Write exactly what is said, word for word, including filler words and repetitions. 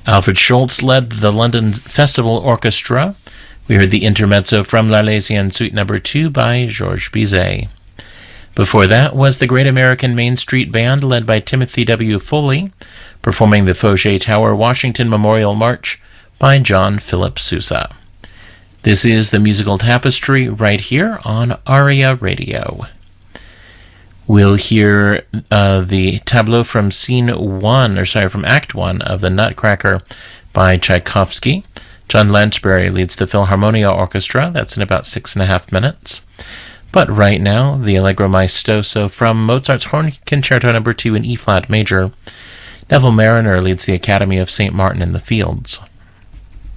Alfred Schultz led the London Festival Orchestra. We heard the intermezzo from L'Arlésienne Suite Number two by Georges Bizet. Before that was the Great American Main Street Band led by Timothy W. Foley, performing the Fauché Tower Washington Memorial March by John Philip Sousa. This is the Musical Tapestry right here on ARIA Radio. We'll hear uh, the tableau from scene one, or sorry, from act one of the Nutcracker by Tchaikovsky. John Lansbury leads the Philharmonia Orchestra. That's in about six and a half minutes. But right now, the Allegro Maestoso from Mozart's Horn Concerto Number two in E-flat major. Neville Marriner leads the Academy of Saint Martin in the Fields.